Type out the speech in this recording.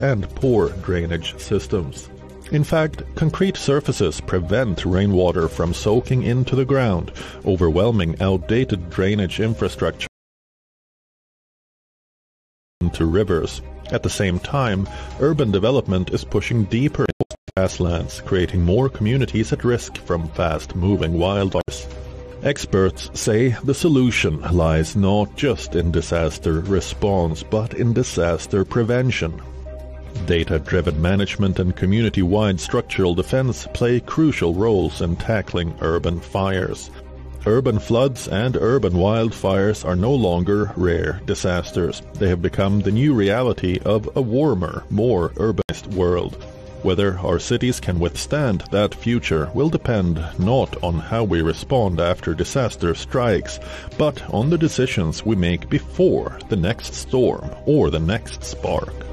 and poor drainage systems. In fact, concrete surfaces prevent rainwater from soaking into the ground, overwhelming outdated drainage infrastructure into rivers. At the same time, urban development is pushing deeper into grasslands, creating more communities at risk from fast-moving wildfires. Experts say the solution lies not just in disaster response, but in disaster prevention. Data-driven management and community-wide structural defense play crucial roles in tackling urban fires. Urban floods and urban wildfires are no longer rare disasters. They have become the new reality of a warmer, more urbanized world. Whether our cities can withstand that future will depend not on how we respond after disaster strikes, but on the decisions we make before the next storm or the next spark.